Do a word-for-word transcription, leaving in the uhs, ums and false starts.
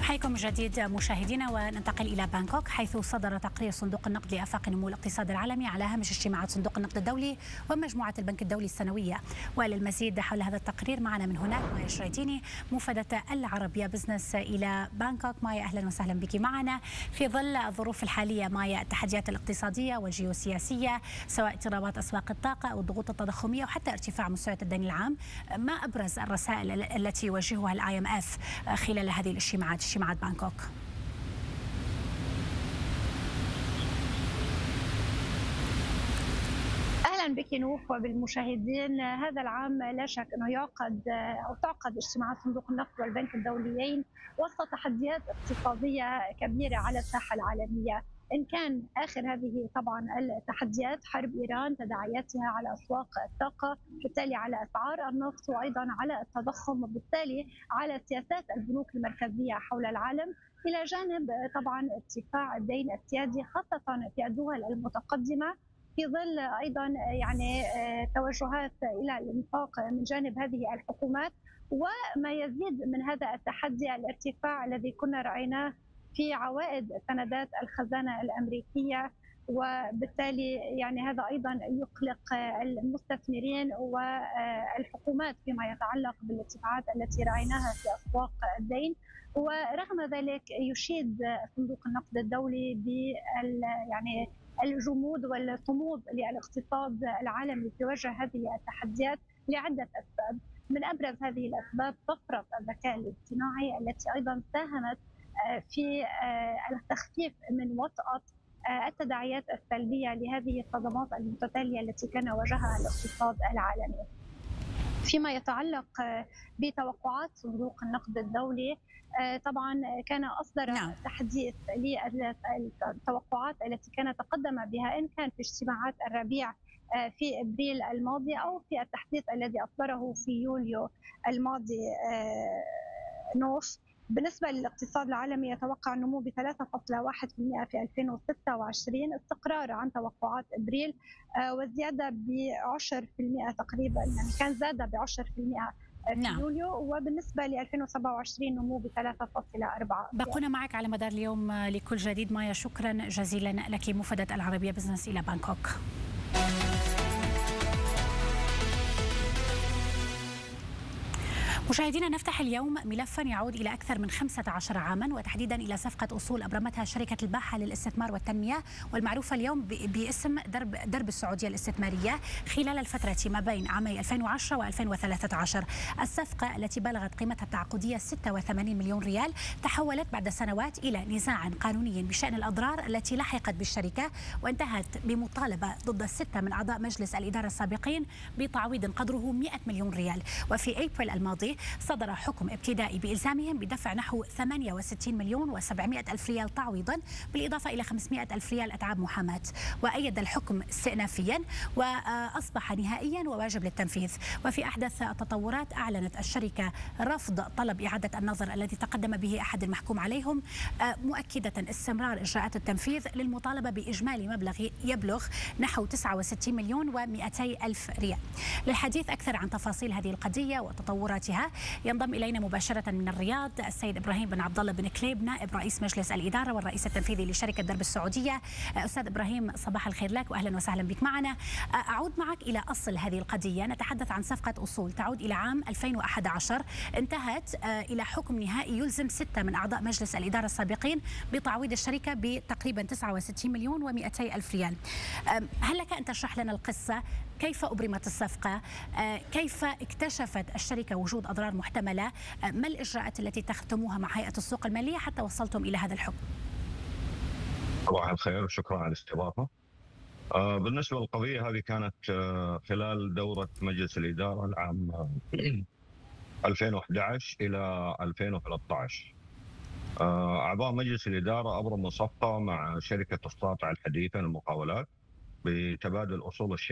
نحييكم من جديد مشاهدينا، وننتقل إلى بانكوك حيث صدر تقرير صندوق النقد لآفاق نمو الاقتصاد العالمي على هامش اجتماعات صندوق النقد الدولي ومجموعة البنك الدولي السنوية. وللمزيد حول هذا التقرير معنا من هناك مايا شريتيني موفدة العربية بزنس إلى بانكوك. مايا أهلا وسهلا بك معنا. في ظل الظروف الحالية مايا، التحديات الاقتصادية والجيوسياسية سواء اضطرابات أسواق الطاقة أو الضغوط التضخمية وحتى ارتفاع مستويات الدين العام، ما أبرز الرسائل التي يوجهها الآي إم إف خلال هذه الاجتماعات اجتماعات بانكوك؟ اهلا بك نوح وبالمشاهدين. هذا العام لا شك انه يعقد او تعقد اجتماعات صندوق النقد والبنك الدوليين وسط تحديات اقتصاديه كبيره على الساحه العالميه. ان كان اخر هذه طبعا التحديات حرب ايران، تداعياتها على اسواق الطاقه، بالتالي على اسعار النفط، وايضا على التضخم، وبالتالي على سياسات البنوك المركزيه حول العالم، الى جانب طبعا ارتفاع الدين السيادي خاصه في الدول المتقدمه، في ظل ايضا يعني توجهات الى الانفاق من جانب هذه الحكومات. وما يزيد من هذا التحدي الارتفاع الذي كنا رايناه في عوائد سندات الخزانه الامريكيه، وبالتالي يعني هذا ايضا يقلق المستثمرين والحكومات فيما يتعلق بالارتفاعات التي رايناها في اسواق الدين. ورغم ذلك يشيد صندوق النقد الدولي بال يعني الجمود والصمود للاقتصاد العالمي في وجه هذه التحديات لعدة أسباب. من أبرز هذه الأسباب طفرة الذكاء الاصطناعي التي أيضا ساهمت في التخفيف من وطأة التداعيات السلبية لهذه الصدمات المتتالية التي كان واجهها الاقتصاد العالمي. فيما يتعلق بتوقعات صندوق النقد الدولي، طبعا كان أصدر نعم. تحديث للتوقعات التي كان تقدم بها إن كان في اجتماعات الربيع في ابريل الماضي او في التحديث الذي اصدره في يوليو الماضي. نوف بالنسبه للاقتصاد العالمي يتوقع النمو ب ثلاثة فاصلة واحد بالمئة في ألفين وستة وعشرين، استقرار عن توقعات ابريل، وزياده ب عشرة بالمئة تقريبا، يعني كان زاد ب عشرة بالمئة في نعم. يوليو. وبالنسبه ل ألفين وسبعة وعشرين نمو ب ثلاثة فاصلة أربعة. بقونا معك على مدار اليوم لكل جديد. مايا شكرا جزيلا لك موفدة العربية بزنس إلى بانكوك. مشاهدينا، نفتح اليوم ملفا يعود إلى أكثر من خمسة عشر عاما، وتحديدا إلى صفقة أصول أبرمتها شركة الباحة للاستثمار والتنمية والمعروفة اليوم باسم درب, درب السعودية الاستثمارية خلال الفترة ما بين عامي ألفين وعشرة وألفين وثلاثة عشر. الصفقة التي بلغت قيمتها التعاقدية ستة وثمانين مليون ريال تحولت بعد سنوات إلى نزاع قانوني بشأن الأضرار التي لحقت بالشركة، وانتهت بمطالبة ضد الستة من أعضاء مجلس الإدارة السابقين بتعويض قدره مئة مليون ريال. وفي أبريل الماضي صدر حكم ابتدائي بإلزامهم بدفع نحو ثمانية وستين مليون وسبعمئة ألف ريال تعويضا، بالإضافة إلى خمسمئة ألف ريال أتعاب محاماة. وأيد الحكم استئنافيا وأصبح نهائيا وواجب للتنفيذ. وفي أحدث التطورات أعلنت الشركة رفض طلب إعادة النظر الذي تقدم به أحد المحكوم عليهم، مؤكدة استمرار إجراءات التنفيذ للمطالبة بإجمالي مبلغ يبلغ نحو تسعة وستين مليون ومئتي ألف ريال. للحديث أكثر عن تفاصيل هذه القضية وتطوراتها ينضم إلينا مباشرة من الرياض السيد إبراهيم بن عبد الله بن كليب، نائب رئيس مجلس الإدارة والرئيس التنفيذي لشركة درب السعودية. أستاذ إبراهيم، صباح الخير لك وأهلا وسهلا بك معنا. أعود معك إلى أصل هذه القضية. نتحدث عن صفقة أصول تعود إلى عام ألفين وأحد عشر، انتهت إلى حكم نهائي يلزم ستة من أعضاء مجلس الإدارة السابقين بتعويض الشركة بتقريبا تسعة وستين مليون ومئتي ألف ريال. هل لك أن تشرح لنا القصة؟ كيف أبرمت الصفقة؟ كيف اكتشفت الشركة وجود أضرار محتملة؟ ما الإجراءات التي اتخذتموها مع هيئة السوق المالية حتى وصلتم إلى هذا الحكم؟ صباح الخير وشكرا على الاستضافة. بالنسبة للقضية هذه كانت خلال دورة مجلس الإدارة العام ألفين وأحد عشر إلى ألفين وثلاثة عشر. أعضاء مجلس الإدارة أبرموا صفقة مع شركة الساطع الحديثة للمقاولات بتبادل أصول الشركة